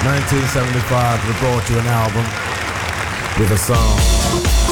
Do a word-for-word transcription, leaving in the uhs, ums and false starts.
nineteen seventy-five, we brought you an album with a song.